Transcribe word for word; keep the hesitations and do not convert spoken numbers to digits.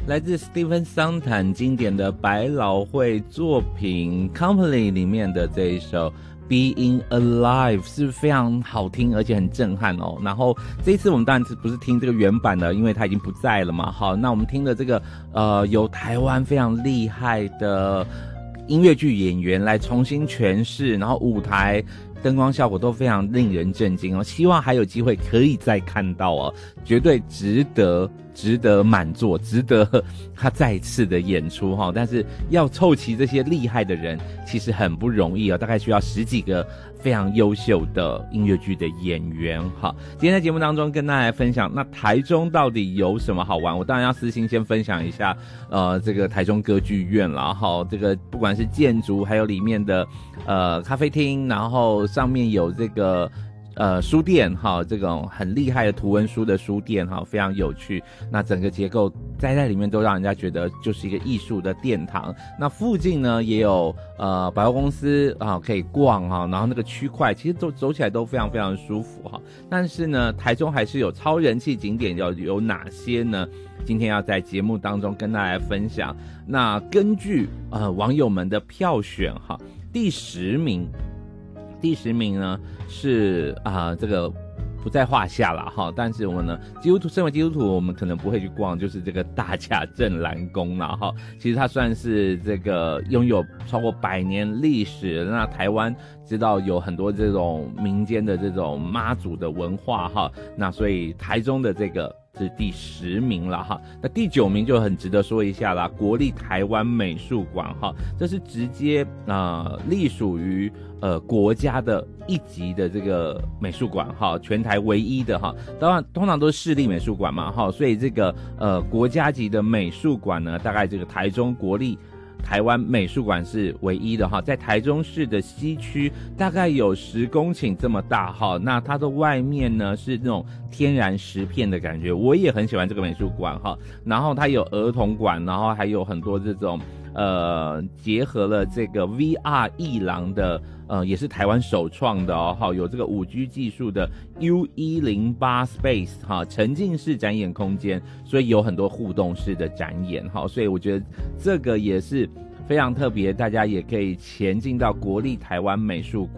来自 Stephen Sondheim 经典的百老汇作品 Company 里面的这一首 Being Alive 是非常好听而且很震撼哦。然后这一次我们当然不是听这个原版的，因为它已经不在了嘛。好，那我们听的这个呃由台湾非常厉害的音乐剧演员来重新诠释，然后舞台灯光效果都非常令人震惊哦，希望还有机会可以再看到哦，绝对值得值得满座，值得他再次的演出哈。但是要凑齐这些厉害的人其实很不容易哦，大概需要十几个非常优秀的音乐剧的演员哈。今天在节目当中跟大家来分享，那台中到底有什么好玩？我当然要私心先分享一下呃这个台中歌剧院啦哈，这个不管是建筑还有里面的呃咖啡厅，然后上面有这个呃书店哈，这种很厉害的图文书的书店哈，非常有趣。那整个结构栽在里面都让人家觉得就是一个艺术的殿堂。那附近呢也有呃百货公司啊可以逛哈，然后那个区块其实走走起来都非常非常舒服哈。但是呢，台中还是有超人气景点，有有哪些呢？今天要在节目当中跟大家来分享。那根据呃网友们的票选哈，第十名。第十名呢是啊、呃、这个不在话下了哈，但是我们呢基督徒身为基督徒，我们可能不会去逛，就是这个大甲镇澜宫了哈。其实它算是这个拥有超过百年历史，那台湾知道有很多这种民间的这种妈祖的文化哈，那所以台中的这个是第十名了哈。那第九名就很值得说一下啦，国立台湾美术馆哈，这是直接呃隶属于呃国家的一级的这个美术馆哈，全台唯一的哈。当然通常都是市立美术馆嘛哈，所以这个呃国家级的美术馆呢，大概这个台中国立台湾美术馆是唯一的哈，在台中市的西区大概有十公顷这么大哈。那它的外面呢是那种天然石片的感觉，我也很喜欢这个美术馆哈。然后它有儿童馆，然后还有很多这种呃结合了这个 V R 艺廊的呃也是台湾首创的哦，有这个 五 G 技术的 U 一零八 Space 哈沉浸式展演空间，所以有很多互动式的展演哈，所以我觉得这个也是非常特别，大家也可以前进到国立台湾美术馆。